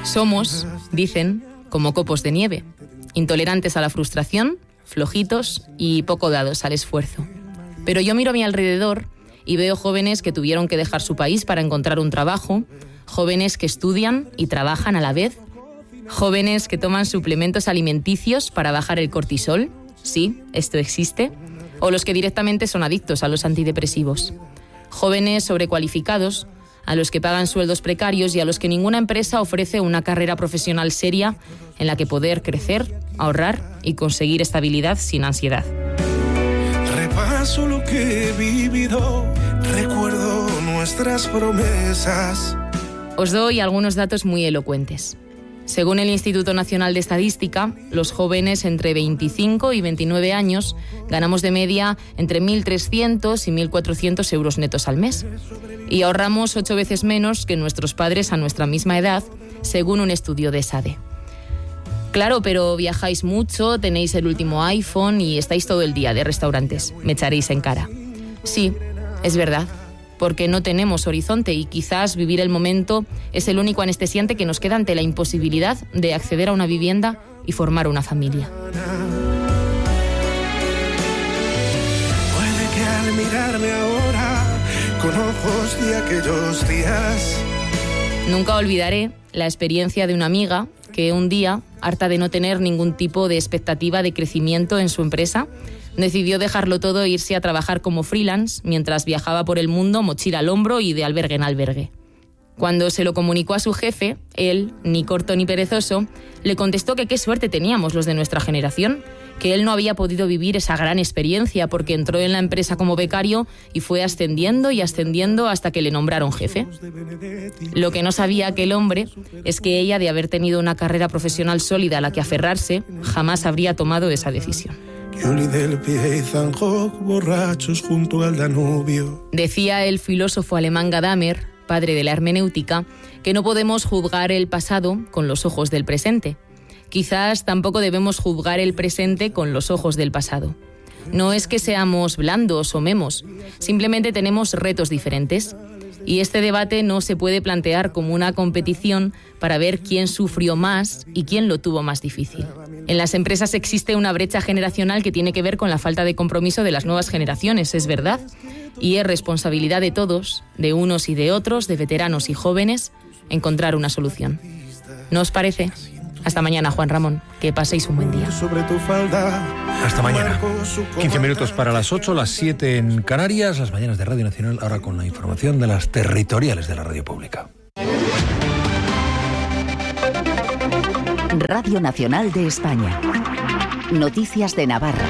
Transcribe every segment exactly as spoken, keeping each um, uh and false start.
Somos, dicen, como copos de nieve, intolerantes a la frustración, flojitos y poco dados al esfuerzo. Pero yo miro a mi alrededor y veo jóvenes que tuvieron que dejar su país para encontrar un trabajo, jóvenes que estudian y trabajan a la vez, jóvenes que toman suplementos alimenticios para bajar el cortisol, sí, esto existe, o los que directamente son adictos a los antidepresivos. Jóvenes sobrecualificados, a los que pagan sueldos precarios y a los que ninguna empresa ofrece una carrera profesional seria en la que poder crecer, ahorrar y conseguir estabilidad sin ansiedad. Repaso lo que he vivido, recuerdo nuestras promesas. Os doy algunos datos muy elocuentes. Según el Instituto Nacional de Estadística, los jóvenes entre veinticinco y veintinueve años ganamos de media entre mil trescientos y mil cuatrocientos euros netos al mes. Y ahorramos ocho veces menos que nuestros padres a nuestra misma edad, según un estudio de SADE. Claro, pero viajáis mucho, tenéis el último iPhone y estáis todo el día de restaurantes. Me echaréis en cara. Sí, es verdad, porque no tenemos horizonte y quizás vivir el momento es el único anestesiante que nos queda ante la imposibilidad de acceder a una vivienda y formar una familia. Puede que al mirarme ahora con ojos de aquellos días. Nunca olvidaré la experiencia de una amiga que un día, harta de no tener ningún tipo de expectativa de crecimiento en su empresa, decidió dejarlo todo e irse a trabajar como freelance mientras viajaba por el mundo, mochila al hombro y de albergue en albergue. Cuando se lo comunicó a su jefe, él, ni corto ni perezoso, le contestó que qué suerte teníamos los de nuestra generación, que él no había podido vivir esa gran experiencia porque entró en la empresa como becario y fue ascendiendo y ascendiendo hasta que le nombraron jefe. Lo que no sabía aquel hombre es que ella, de haber tenido una carrera profesional sólida a la que aferrarse, jamás habría tomado esa decisión. Del pie y Zanjog, borrachos junto al Danubio. Decía el filósofo alemán Gadamer, padre de la hermenéutica, que no podemos juzgar el pasado con los ojos del presente. Quizás tampoco debemos juzgar el presente con los ojos del pasado. No es que seamos blandos o memos, simplemente tenemos retos diferentes. Y este debate no se puede plantear como una competición para ver quién sufrió más y quién lo tuvo más difícil. En las empresas existe una brecha generacional que tiene que ver con la falta de compromiso de las nuevas generaciones, es verdad. Y es responsabilidad de todos, de unos y de otros, de veteranos y jóvenes, encontrar una solución. ¿No os parece? Hasta mañana, Juan Ramón. Que paséis un buen día. Sobre tu falda. Hasta mañana. quince minutos para las ocho, las siete en Canarias, las mañanas de Radio Nacional, ahora con la información de las territoriales de la radio pública. Radio Nacional de España. Noticias de Navarra.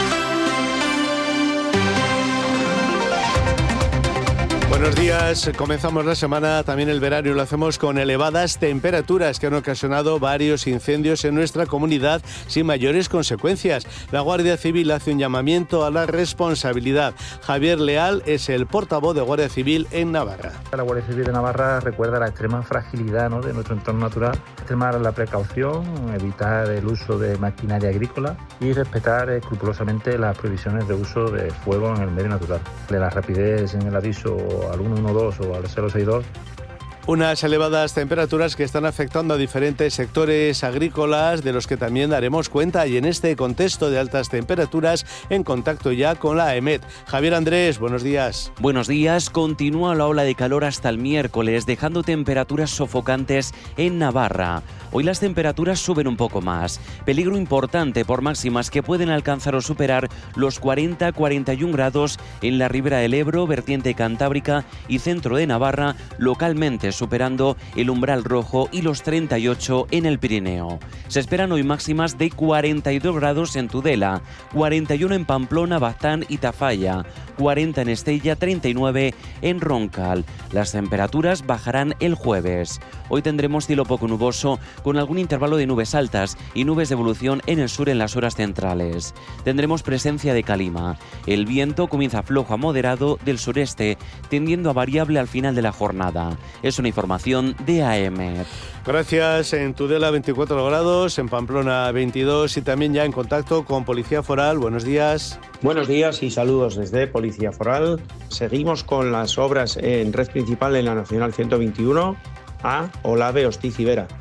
Buenos días, comenzamos la semana, también el verano, y lo hacemos con elevadas temperaturas que han ocasionado varios incendios en nuestra comunidad sin mayores consecuencias. La Guardia Civil hace un llamamiento a la responsabilidad. Javier Leal es el portavoz de Guardia Civil en Navarra. La Guardia Civil de Navarra recuerda la extrema fragilidad, ¿no?, de nuestro entorno natural, extremar la precaución, evitar el uso de maquinaria agrícola y respetar escrupulosamente las prohibiciones de uso de fuego en el medio natural. De la rapidez en el aviso al uno uno dos o al cero seis dos. Unas elevadas temperaturas que están afectando a diferentes sectores agrícolas, de los que también daremos cuenta, y en este contexto de altas temperaturas, en contacto ya con la AEMET. Javier Andrés, buenos días. Buenos días. Continúa la ola de calor hasta el miércoles, dejando temperaturas sofocantes en Navarra. Hoy las temperaturas suben un poco más. Peligro importante por máximas que pueden alcanzar o superar los cuarenta a cuarenta y un grados en la ribera del Ebro, vertiente cantábrica y centro de Navarra, localmente superando el umbral rojo, y los treinta y ocho en el Pirineo. Se esperan hoy máximas de cuarenta y dos grados en Tudela, cuarenta y uno en Pamplona, Baztán y Tafalla, cuarenta en Estella, treinta y nueve en Roncal. Las temperaturas bajarán el jueves. Hoy tendremos cielo poco nuboso, con algún intervalo de nubes altas y nubes de evolución en el sur en las horas centrales. Tendremos presencia de calima. El viento comienza flojo a moderado del sureste, tendiendo a variable al final de la jornada. Es una información de AEMET. Gracias. En Tudela veinticuatro grados, en Pamplona veintidós, y también ya en contacto con Policía Foral. Buenos días. Buenos días y saludos desde Policía Foral. Seguimos con las obras en red principal en la Nacional ciento veintiuno A, Olave, Hostiz y Vera.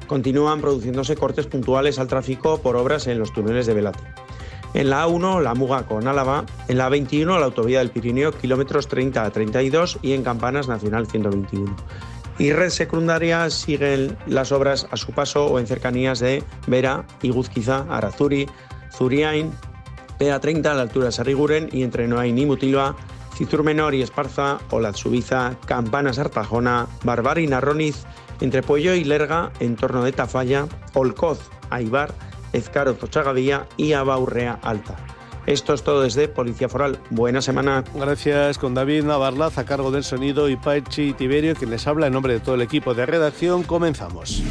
Continúan produciéndose cortes puntuales al tráfico por obras en los túneles de Velate. En la A uno, la Muga con Álava, en la veintiuno, la autovía del Pirineo, kilómetros treinta a treinta y dos y en Campanas, Nacional ciento veintiuno. Y red secundaria siguen las obras a su paso o en cercanías de Vera, Iguzquiza, Arazuri, Zuriain, P A treinta a la altura de Sarriguren y entre Noain y Mutilva, Cizur Menor y Esparza, Olatzubiza, Campanas Artajona, Barbari y Narroniz, entre Puello y Lerga, en torno de Tafalla, Olcoz, Aibar, Ezcaro, Zochagavía y Abaurrea Alta. Esto es todo desde Policía Foral. Buena semana. Gracias, con David Navarlaz a cargo del sonido y Pachi Tiberio, quien les habla en nombre de todo el equipo de redacción. Comenzamos.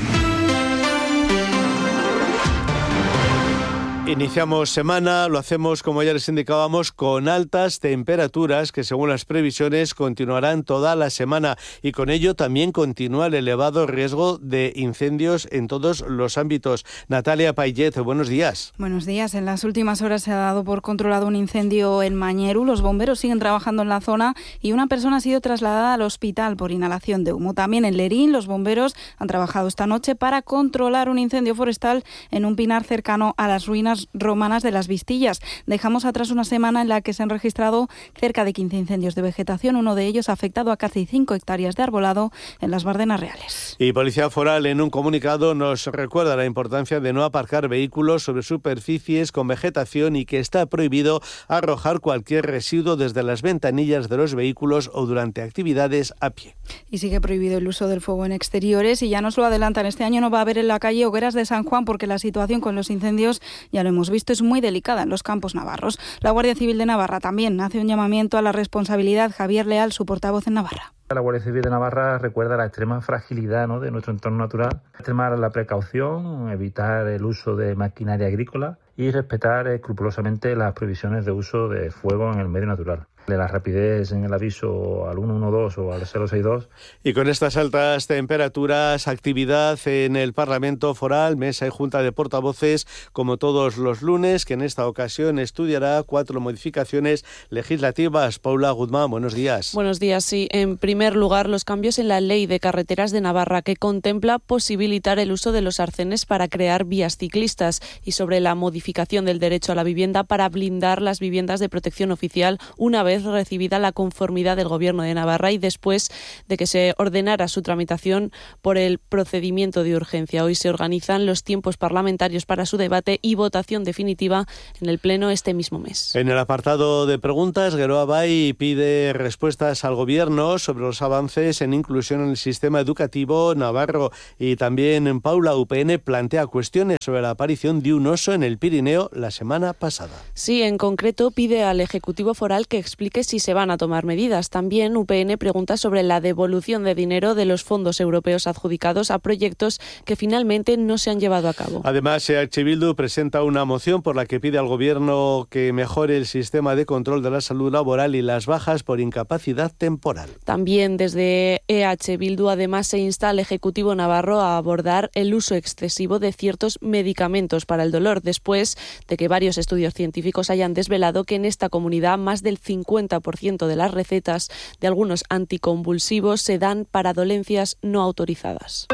Iniciamos semana, lo hacemos como ya les indicábamos con altas temperaturas que según las previsiones continuarán toda la semana y con ello también continúa el elevado riesgo de incendios en todos los ámbitos. Natalia Payet, buenos días. Buenos días. En las últimas horas se ha dado por controlado un incendio en Mañeru. Los bomberos siguen trabajando en la zona y una persona ha sido trasladada al hospital por inhalación de humo. También en Lerín los bomberos han trabajado esta noche para controlar un incendio forestal en un pinar cercano a las ruinas romanas de las Vistillas. Dejamos atrás una semana en la que se han registrado cerca de quince incendios de vegetación. Uno de ellos ha afectado a casi cinco hectáreas de arbolado en las Bardenas Reales. Y Policía Foral en un comunicado nos recuerda la importancia de no aparcar vehículos sobre superficies con vegetación y que está prohibido arrojar cualquier residuo desde las ventanillas de los vehículos o durante actividades a pie. Y sigue prohibido el uso del fuego en exteriores y ya nos lo adelantan. Este año no va a haber en la calle hogueras de San Juan porque la situación con los incendios, ya lo hemos visto, es muy delicada en los campos navarros. La Guardia Civil de Navarra también hace un llamamiento a la responsabilidad. Javier Leal, su portavoz en Navarra. La Guardia Civil de Navarra recuerda la extrema fragilidad, ¿no?, de nuestro entorno natural, extremar la precaución, evitar el uso de maquinaria agrícola y respetar escrupulosamente las prohibiciones de uso de fuego en el medio natural. De la rapidez en el aviso al uno uno dos o al cero seis dos. Y con estas altas temperaturas, actividad en el Parlamento Foral, mesa y junta de portavoces, como todos los lunes, que en esta ocasión estudiará cuatro modificaciones legislativas. Paula Guzmán, buenos días. Buenos días, sí. En primer lugar, los cambios en la Ley de Carreteras de Navarra, que contempla posibilitar el uso de los arcenes para crear vías ciclistas, y sobre la modificación del derecho a la vivienda para blindar las viviendas de protección oficial una vez recibida la conformidad del Gobierno de Navarra y después de que se ordenara su tramitación por el procedimiento de urgencia. Hoy se organizan los tiempos parlamentarios para su debate y votación definitiva en el Pleno este mismo mes. En el apartado de preguntas, Geroa Bay pide respuestas al Gobierno sobre los avances en inclusión en el sistema educativo navarro y también en Paula U P N plantea cuestiones sobre la aparición de un oso en el Pirineo la semana pasada. Sí, en concreto pide al Ejecutivo Foral que explique si se van a tomar medidas. También U P N pregunta sobre la devolución de dinero de los fondos europeos adjudicados a proyectos que finalmente no se han llevado a cabo. Además, E H Bildu presenta una moción por la que pide al Gobierno que mejore el sistema de control de la salud laboral y las bajas por incapacidad temporal. También desde E H Bildu además se insta al Ejecutivo navarro a abordar el uso excesivo de ciertos medicamentos para el dolor, después de que varios estudios científicos hayan desvelado que en esta comunidad más del cincuenta por ciento de las recetas de algunos anticonvulsivos se dan para dolencias no autorizadas.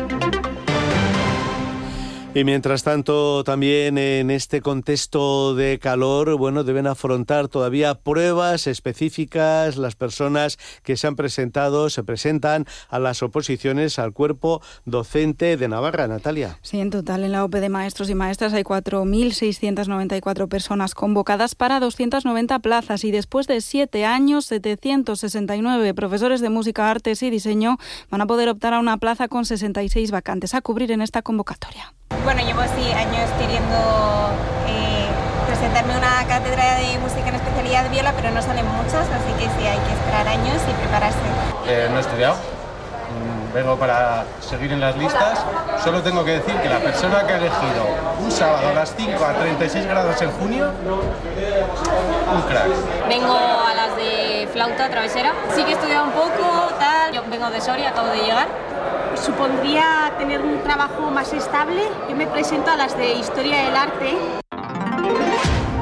Y mientras tanto, también en este contexto de calor, bueno, deben afrontar todavía pruebas específicas las personas que se han presentado, se presentan a las oposiciones al cuerpo docente de Navarra. Natalia. Sí, en total en la O P de maestros y maestras hay cuatro mil seiscientas noventa y cuatro personas convocadas para doscientas noventa plazas y después de siete años, setecientos sesenta y nueve profesores de música, artes y diseño van a poder optar a una plaza con sesenta y seis vacantes a cubrir en esta convocatoria. Bueno, llevo sí años queriendo eh, presentarme a una cátedra de música en especialidad de viola, pero no salen muchas, así que sí hay que esperar años y prepararse. Eh, no he estudiado, vengo para seguir en las listas. Solo tengo que decir que la persona que ha elegido un sábado a las cinco a treinta y seis grados en junio, un crack. Vengo a las de flauta travesera, sí que he estudiado un poco, tal. Yo vengo de Soria, acabo de llegar. Supondría tener un trabajo más estable. Yo me presento a las de Historia del Arte.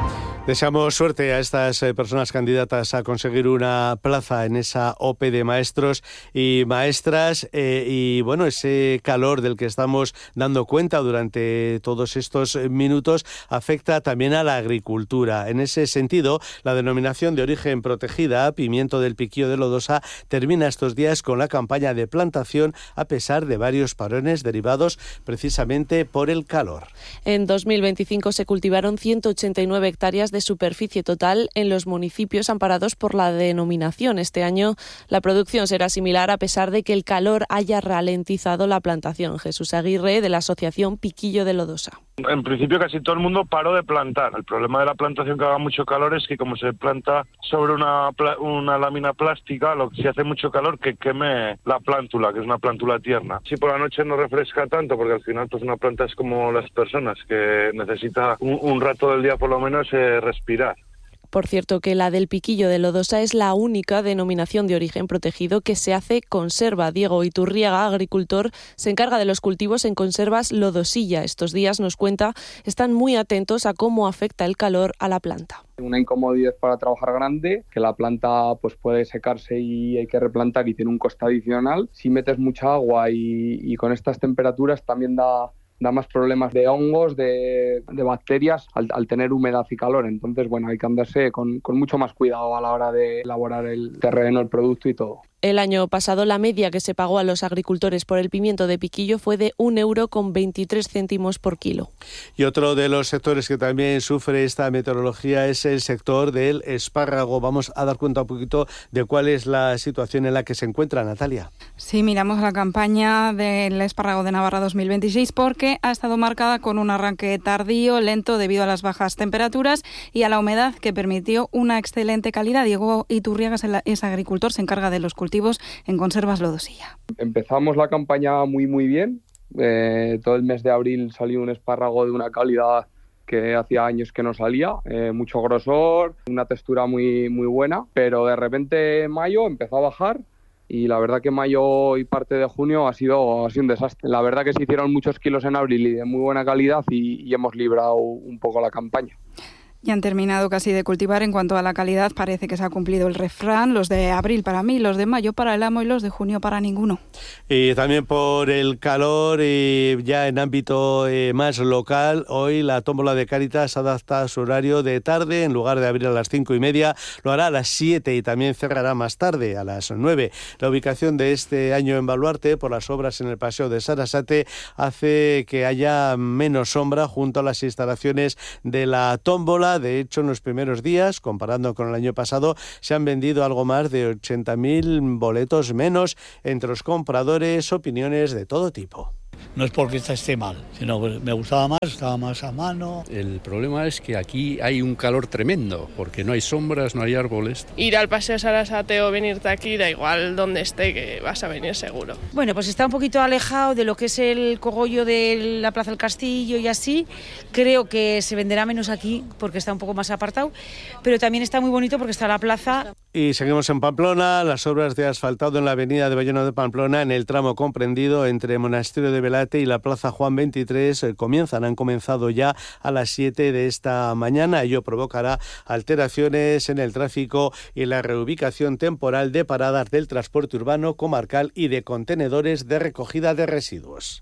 Deseamos suerte a estas personas candidatas a conseguir una plaza en esa O P E de maestros y maestras eh, y bueno, ese calor del que estamos dando cuenta durante todos estos minutos afecta también a la agricultura. En ese sentido, la denominación de origen protegida, pimiento del Piquillo de Lodosa, termina estos días con la campaña de plantación a pesar de varios parones derivados precisamente por el calor. En dos mil veinticinco se cultivaron ciento ochenta y nueve hectáreas de superficie total en los municipios amparados por la denominación. Este año la producción será similar a pesar de que el calor haya ralentizado la plantación. Jesús Aguirre, de la asociación Piquillo de Lodosa. En principio casi todo el mundo paró de plantar. El problema de la plantación que haga mucho calor es que como se planta sobre una, una lámina plástica, lo que si hace mucho calor que queme la plántula, que es una plántula tierna. Si por la noche no refresca tanto, porque al final pues una planta es como las personas, que necesita un, un rato del día por lo menos eh, respirar. Por cierto, que la del Piquillo de Lodosa es la única denominación de origen protegido que se hace conserva. Diego Iturriaga, agricultor, se encarga de los cultivos en conservas Lodosilla. Estos días, nos cuenta, están muy atentos a cómo afecta el calor a la planta. Una incomodidad para trabajar grande, que la planta pues puede secarse y hay que replantar y tiene un coste adicional. Si metes mucha agua y, y con estas temperaturas también da... da más problemas de hongos, de, de bacterias al, al tener humedad y calor. Entonces, bueno, hay que andarse con, con mucho más cuidado a la hora de elaborar el terreno, el producto y todo. El año pasado la media que se pagó a los agricultores por el pimiento de Piquillo fue de un euro con veintitrés céntimos por kilo. Y otro de los sectores que también sufre esta meteorología es el sector del espárrago. Vamos a dar cuenta un poquito de cuál es la situación en la que se encuentra, Natalia. Sí, miramos la campaña del espárrago de Navarra dos mil veintiséis porque ha estado marcada con un arranque tardío, lento debido a las bajas temperaturas y a la humedad que permitió una excelente calidad. Diego Iturriaga es agricultor, se encarga de los cultivos en conservas Lodosilla. Empezamos la campaña muy muy bien. Eh, todo el mes de abril salió un espárrago de una calidad que hacía años que no salía, eh, mucho grosor, una textura muy muy buena, pero de repente en mayo empezó a bajar. Y la verdad que mayo y parte de junio ha sido, ha sido un desastre. La verdad que se hicieron muchos kilos en abril y de muy buena calidad y, y hemos librado un poco la campaña. Ya han terminado casi de cultivar. En cuanto a la calidad, parece que se ha cumplido el refrán. Los de abril para mí, los de mayo para el amo y los de junio para ninguno. Y también por el calor, y ya en ámbito eh, más local, hoy la tómbola de Cáritas adapta su horario de tarde. En lugar de abrir a las cinco y media, lo hará a las siete y también cerrará más tarde, a las nueve. La ubicación de este año en Baluarte, por las obras en el Paseo de Sarasate, hace que haya menos sombra junto a las instalaciones de la tómbola. De hecho, en los primeros días, comparando con el año pasado, se han vendido algo más de ochenta mil boletos menos entre los compradores, opiniones de todo tipo. No es porque esta esté mal, sino que me gustaba más, estaba más a mano. El problema es que aquí hay un calor tremendo, porque no hay sombras, no hay árboles. Ir al Paseo Sarasate o venirte aquí, da igual donde esté, que vas a venir seguro. Bueno, pues está un poquito alejado de lo que es el cogollo de la Plaza del Castillo y así. Creo que se venderá menos aquí, porque está un poco más apartado, pero también está muy bonito porque está la plaza. Y seguimos en Pamplona. Las obras de asfaltado en la avenida de Bayona de Pamplona, en el tramo comprendido entre Monasterio de Velate y la Plaza Juan veintitrés, eh, comienzan, han comenzado ya a las siete de esta mañana. Ello provocará alteraciones en el tráfico y la reubicación temporal de paradas del transporte urbano comarcal y de contenedores de recogida de residuos.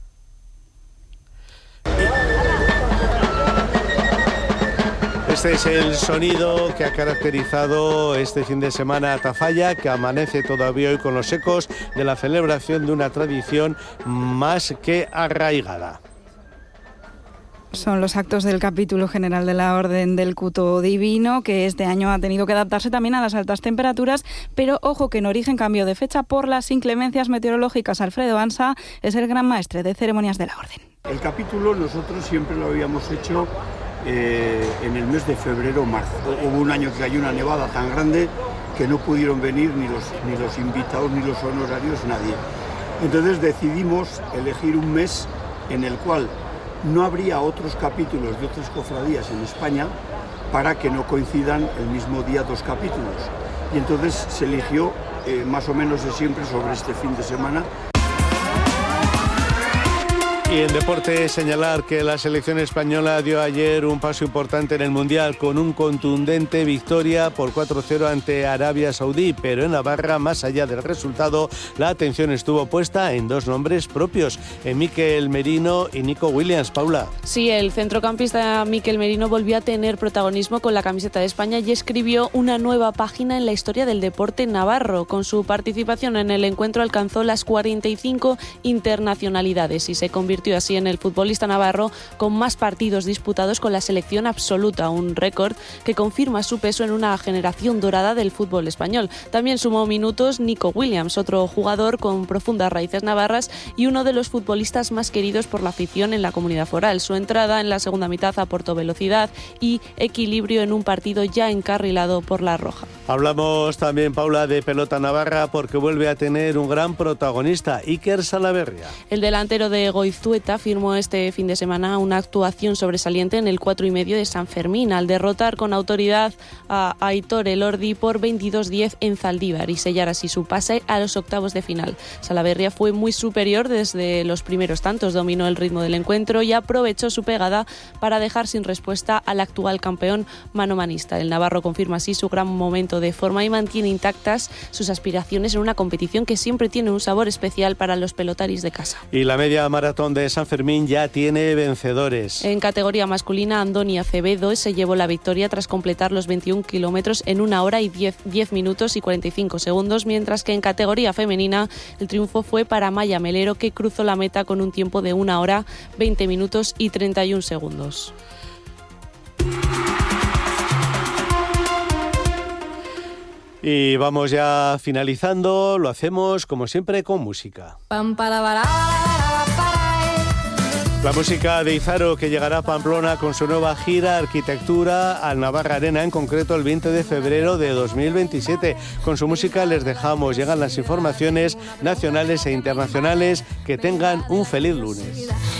Este es el sonido que ha caracterizado este fin de semana a Tafalla, que amanece todavía hoy con los ecos de la celebración de una tradición más que arraigada. Son los actos del capítulo general de la Orden del Cuto Divino, que este año ha tenido que adaptarse también a las altas temperaturas, pero ojo que en origen cambió de fecha por las inclemencias meteorológicas. Alfredo Ansa es el gran maestre de ceremonias de la Orden. El capítulo nosotros siempre lo habíamos hecho eh, en el mes de febrero o marzo. Hubo un año que cayó una nevada tan grande que no pudieron venir ni los, ni los invitados ni los honorarios, nadie. Entonces decidimos elegir un mes en el cual no habría otros capítulos de otras cofradías en España para que no coincidan el mismo día dos capítulos. Y entonces se eligió eh, más o menos de siempre sobre este fin de semana. Y en deporte, señalar que la selección española dio ayer un paso importante en el Mundial con un contundente victoria por cuatro cero ante Arabia Saudí, pero en Navarra, más allá del resultado, la atención estuvo puesta en dos nombres propios, en Mikel Merino y Nico Williams. Paula. Sí, el centrocampista Mikel Merino volvió a tener protagonismo con la camiseta de España y escribió una nueva página en la historia del deporte navarro. Con su participación en el encuentro alcanzó las cuarenta y cinco internacionalidades y se convirtió así en el futbolista navarro con más partidos disputados con la selección absoluta, un récord que confirma su peso en una generación dorada del fútbol español. También sumó minutos Nico Williams, otro jugador con profundas raíces navarras y uno de los futbolistas más queridos por la afición en la comunidad foral. Su entrada en la segunda mitad aportó velocidad y equilibrio en un partido ya encarrilado por la roja. Hablamos también, Paula, de pelota navarra porque vuelve a tener un gran protagonista, Iker Salaverria. El delantero de Goizueta firmó este fin de semana una actuación sobresaliente en el cuatro y medio de San Fermín al derrotar con autoridad a Aitor Elordi por veintidós diez en Zaldívar y sellar así su pase a los octavos de final. Salaverria fue muy superior desde los primeros tantos, dominó el ritmo del encuentro y aprovechó su pegada para dejar sin respuesta al actual campeón manomanista. El navarro confirma así su gran momento de forma y mantiene intactas sus aspiraciones en una competición que siempre tiene un sabor especial para los pelotaris de casa. Y la media maratón de San Fermín ya tiene vencedores. En categoría masculina, Andoni Acevedo se llevó la victoria tras completar los veintiún kilómetros en una hora y diez minutos y cuarenta y cinco segundos, mientras que en categoría femenina el triunfo fue para Maya Melero, que cruzó la meta con un tiempo de una hora, veinte minutos y treinta y un segundos. Y vamos ya finalizando, lo hacemos como siempre con música. La música de Izaro, que llegará a Pamplona con su nueva gira Arquitectura al Navarra Arena, en concreto el veinte de febrero de dos mil veintisiete. Con su música les dejamos, llegan las informaciones nacionales e internacionales. Que tengan un feliz lunes.